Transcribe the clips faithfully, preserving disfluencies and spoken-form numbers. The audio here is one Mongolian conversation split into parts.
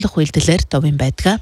үйлдэлээр товын байдаг.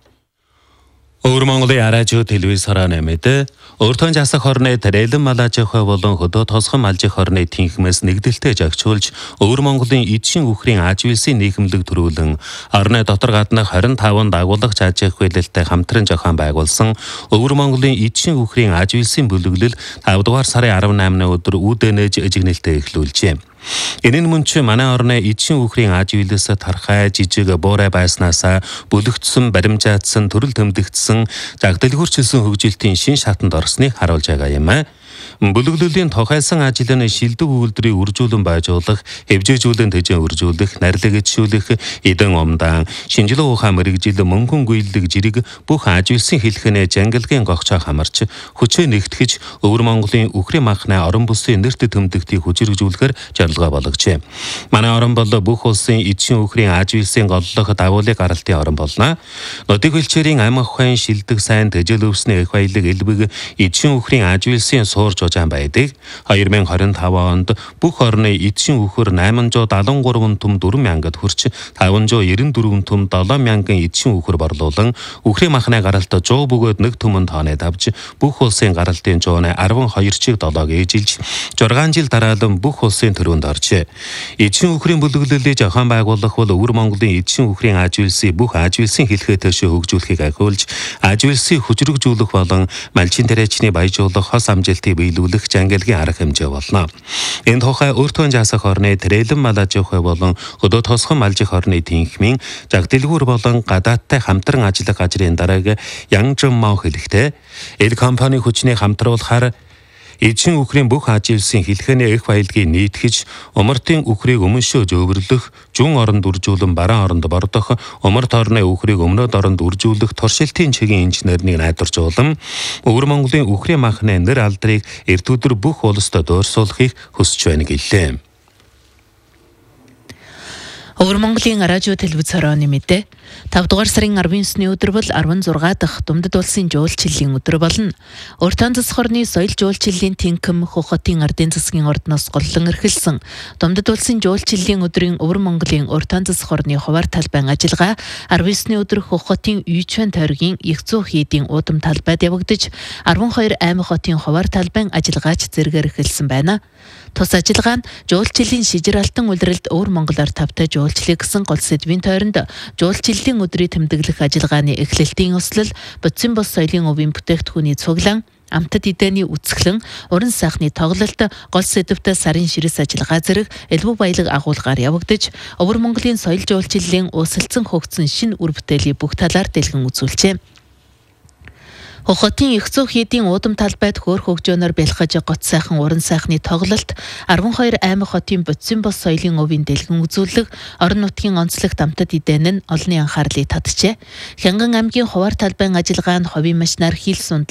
Өвөр Монголын радио телевизээр нэмээд өөртөө засах хорны тарэлэн малажихай болон хөдөө тосхон малжих хорны тэнхмээс нэгдэлтэй жагчуулж Өвөр Монголын эдшин үхрийн ажвилсын нийгэмлэг төрүүлэн орны дотор гаднах двадцать пять дагуулгач ажих хөлөлтэй хамтран зохион байгуулсан Өвөр Монголын эдшин үхрийн ажвилсын бүлэглэл five дугаар сарын eighty-eighны өдөр үүдэнэж ажигнэлтэй эхлүүлжээ. Энэ нь мөн ч манай орны эдшин үхрийн аживлээс тархай жижиг буурай байснасаа бүлэгдсэн баримжаадсан төрөл төмдөгдсөн жагдалгүйрчилсэн хөгжилтийн шин шатанд орсныг харуулж байгаа юм аа. Бүлэглэлийн тохиолсон ажил нь шилдэг үйлдвэрийг үржүүлэн байжуулах, хэвжээжүүлэн тэжэн үржүүлэх, нарлагжуулах, эдэн умдаан, шинжилгээ ухаан мэрэгжил, мөнгөн гүйлдэг жирэг бүх аживлсын хэлхэнэ жангалгийн гогчоо хамарч хүчээ нэгтгэж Өвөр Монголын үхрийн махны орон бүсийн нэрт төмдөгтийг хүчирхжүүлэхээр зорилгоо болгожээ. Манай орон бол бүх улсын эдшин үхрийн аживлсын голлох давуулыг гаралтын орон болно. Нодыг хөлчээрийн ам ахуйн шилдэг сайн тэжэл өвсний их баялаг элбэг эдшин үхрийн аживлсын суурж байдаг. twenty twenty-five онд бүх орны эдшин үхэр eight hundred seventy-three түм four мянгад хүрч five hundred ninety-four түм seven мянган эдшин үхэр борлуулан үхрийн махны гаралт one hundred бөгөөд one түмэнд тооны давж бүх улсын гаралтын one hundred twelve чиг долоог ээжилж six жил дараалан бүх улсын төрөнд оржээ. Эдшин үхрийн бүлэглэлийг зохион байгуулах бол Өвөр Монголын эдшин үхрийн ажвилсыг бүх ажвилсын хэлхээ төшөө хөгжүүлэхийг ахиулж ажвилсыг хүчрхжүүлэх болон малчин тариачны баяжуулах хос амжилтыг биелүүлэх жангалгийн арга хэмжээ болно. Энэ тухай өөртөө засах орны тарэлэн малажихай болон хөдөө тосхон малжих орны тэнхмийн жагдалгүйр болон гадаадтай хамтран ажиллах газрын дарааг Янжин Мау хэлэхдээ эл компани хүчний хамтруулахаар эдшин үхрийн бүх аживлсын хэлхээний их баялагийг нийтгэж умартын үхрийг өмнөшөө зөөвөрлөх, зүүн оронд үржүүлэн бараан оронд бордох, умарт орны үхрийг өмнөд оронд үржүүлэх туршилтын чигийн инженерийг найдваржуулан Өвөр Монголын үхрийн махны нэр алдрыг эрт өдөр бүх улсад дуурсуулахыг хүсэж байна гэлээ. Өвөр Монголын радио телевизээр нэмээд five дугаар сарын nineteen-ний өдөр бол sixty-six дахь Думдад улсын жуулчлалын өдөр болно. Уртаан засах орны соёл жуулчлалын тэнхим Хохотын ардын засгийн ордноос голлон эрхэлсэн Думдад улсын жуулчлалын өдрийн Өвөр Монголын уртаан засах орны хуваар талбайн ажиллагаа nineteen-ний өдөр Хохотын Үйчвэн тойргийн Ягцуу хийдийн уудам талбайд явагдаж twelve аймаг хотын хуваар талбайн ажиллагаач зэргээр эхэлсэн байна. Тус ажиллагаа нь жуулчлалын шижир алтан улиралд Өвөр Монголоор тавтай жуулчлал гэсэн гол сэдвийн тойронд жуулчлалын өдрийг тэмдэглэх ажиллагааны эхлэлтийн өслөл бодис бос соёлын өвийн бүтээгдэхүүний цуглаан амтад эдэний үсгэлэн уран сайхны тоглолт гол сэдвтэй сарын ширэс ажиллагаа зэрэг элбэг баялаг агуулгаар явагдаж Өвөр Монголын соёл жуулчлалын уусалцсан хөгжсөн шин үр бүтээлийг бүх талаар дэлгэн үзүүлжээ. Хохотын Ягцуу хийдийн уудам талбайд хөөр хөгжөөнөр бэлхэж гот сайхан уран сайхны тоглолт twelve аймаг хотын бодис бос соёлын өвийн дэлгэн үзүүлэг орон нутгийн онцлог амтад эдэн нь олонний анхаарлыг татжээ. Хянган аймгийн хуваар талбайн ажиллагаа нь ховийн машинаар хийл сунд